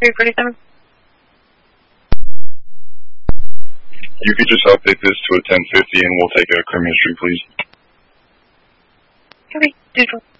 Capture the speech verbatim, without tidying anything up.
three forty-seven. You could just update this to a ten fifty and we'll take a criminal history, please. Okay, neutral.